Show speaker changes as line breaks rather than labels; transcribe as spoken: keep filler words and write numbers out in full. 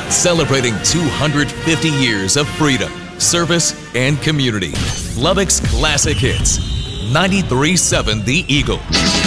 Celebrating two hundred fifty years of freedom, service, and community. Lubbock's classic hits. ninety-three point seven The Eagle.